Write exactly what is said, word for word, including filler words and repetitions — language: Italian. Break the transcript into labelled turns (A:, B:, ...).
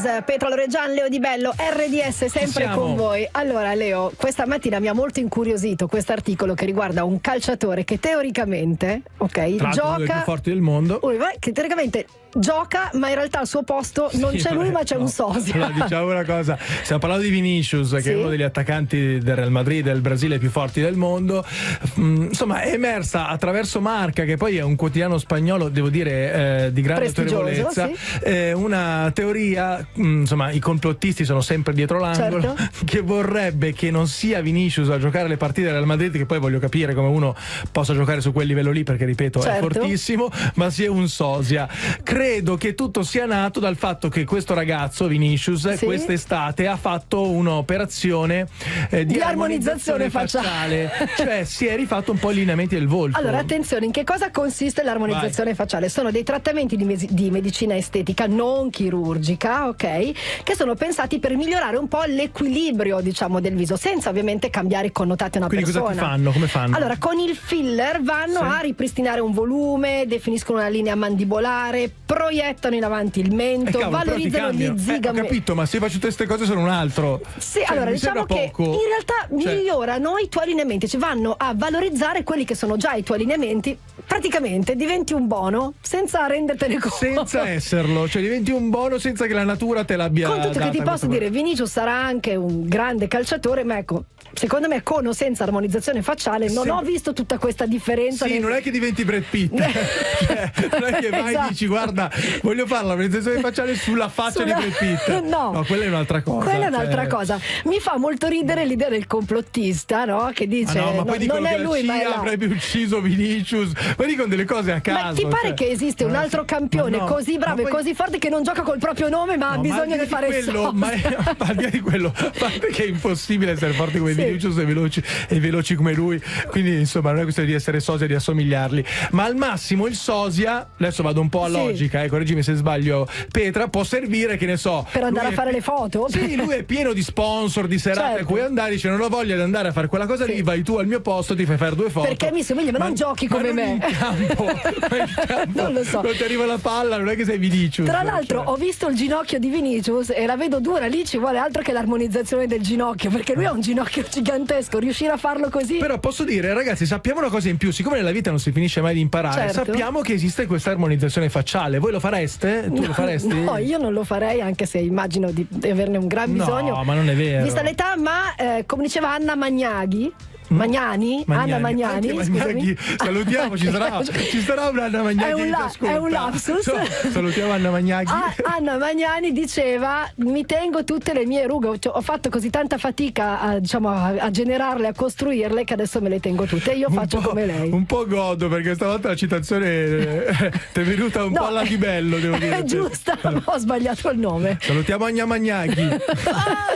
A: Petra Loreggian, Leo Di Bello, R D S sempre con voi. Allora Leo, questa mattina mi ha molto incuriosito questo articolo che riguarda un calciatore che teoricamente, ok,
B: Tra
A: gioca,
B: uno dei più forti del mondo,
A: che teoricamente gioca, ma in realtà al suo posto non
B: sì,
A: c'è lui, ma c'è
B: no.
A: un sosia.
B: Allora, diciamo una cosa, stiamo parlando di Vinicius, che sì, è uno degli attaccanti del Real Madrid, del Brasile più forti del mondo. Mm, insomma, è emersa attraverso Marca, che poi è un quotidiano spagnolo, devo dire, eh, di grande autorevolezza, sì, eh, una teoria, mm, insomma, i complottisti sono sempre dietro l'angolo, certo, che vorrebbe che non sia Vinicius a giocare le partite del Real Madrid, che poi voglio capire come uno possa giocare su quel livello lì, perché ripeto, certo, è fortissimo, ma sia un sosia. Credo che tutto sia nato dal fatto che questo ragazzo Vinicius, sì, quest'estate ha fatto un'operazione eh, di, di armonizzazione, armonizzazione facciale, facciale. Cioè si è rifatto un po' i lineamenti del volto.
A: Allora attenzione, in che cosa consiste l'armonizzazione Vai. facciale? Sono dei trattamenti di, me- di medicina estetica non chirurgica, ok, che sono pensati per migliorare un po' l'equilibrio, diciamo, del viso, senza ovviamente cambiare i connotati a una
B: Quindi
A: persona.
B: Quindi cosa ti fanno? Come fanno?
A: Allora, con il filler vanno sì. a ripristinare un volume, definiscono una linea mandibolare, proiettano in avanti il mento, eh, cavolo, valorizzano gli zigami.
B: Eh, ho capito, ma se faccio tutte queste cose sono un altro.
A: Sì,
B: cioè,
A: allora diciamo che
B: poco.
A: in realtà cioè... migliorano i tuoi allineamenti, cioè vanno a valorizzare quelli che sono già i tuoi allineamenti. Praticamente diventi un bono senza rendertene conto.
B: Senza esserlo, cioè diventi un bono senza che la natura te l'abbia
A: con tutto
B: data,
A: che ti posso dire, Vinicius sarà anche un grande calciatore, ma ecco, secondo me con o senza armonizzazione facciale non sì. ho visto tutta questa differenza.
B: Sì,
A: nel...
B: non è che diventi Brad Pitt. Cioè, non è che vai esatto. e dici guarda, voglio fare l'armonizzazione facciale sulla faccia sulla... di Brad Pitt.
A: No,
B: no, quella è un'altra cosa.
A: Quella è un'altra
B: cioè...
A: cosa. Mi fa molto ridere l'idea del complottista, no? Che dice
B: ah, no, ma
A: no,
B: poi dicono
A: non
B: che
A: è lui,
B: la
A: ma
B: C I A avrebbe ucciso Vinicius. Ma dicono delle cose a caso.
A: Ma ti pare
B: cioè...
A: che esiste un altro campione
B: no,
A: così bravo
B: poi...
A: e così forte che non gioca col proprio nome, ma no, ha bisogno
B: ma
A: di fare
B: quello,
A: soldi?
B: ma al di là di quello, a parte che è impossibile essere forti come sì. Vinicius e veloci e veloci come lui, quindi insomma non è questione di essere sosia, di assomigliarli, ma al massimo il sosia, adesso vado un po' a
A: sì.
B: logica, eh, correggimi se sbaglio Petra, può servire, che ne so,
A: per andare a
B: è...
A: fare le foto?
B: Sì, lui è pieno di sponsor, di serate certo. a cui andare, dice non ho voglia di andare a fare quella cosa sì. lì, vai tu al mio posto, ti fai fare due foto.
A: Perché mi somiglia, ma, ma non giochi come
B: ma
A: me.
B: In campo, in campo.
A: Non lo so.
B: Quando ti arriva la palla non è che sei Vinicius.
A: Tra l'altro
B: cioè.
A: ho visto il ginocchio di Vinicius e la vedo dura, lì ci vuole altro che l'armonizzazione del ginocchio, perché lui ha un ginocchio gigantesco, riuscire a farlo così.
B: Però posso dire, ragazzi, sappiamo una cosa in più, siccome nella vita non si finisce mai di imparare, certo. sappiamo che esiste questa armonizzazione facciale. Voi lo fareste? Tu
A: no,
B: lo faresti?
A: No, io non lo farei, anche se immagino di, di averne un gran
B: no,
A: bisogno.
B: No, ma non è vero.
A: Vista l'età, ma eh, come diceva Anna Magnaghi, Magnani,
B: Magnani.
A: Anna Magnani,
B: Magnaghi, salutiamo, ci sarà, ci sarà una Anna Magnaghi.
A: È un, la, è un lapsus.
B: So, salutiamo Anna Magnaghi.
A: Ah, Anna Magnani diceva: mi tengo tutte le mie rughe, ho fatto così tanta fatica a, diciamo, a, a generarle, a costruirle, che adesso me le tengo tutte. Io
B: un
A: faccio come lei.
B: Un po' godo, perché stavolta la citazione eh, ti è venuta un no, po' alla Di Bello, devo dire.
A: È giusta, ma ho sbagliato il nome.
B: Salutiamo Anna Magnaghi.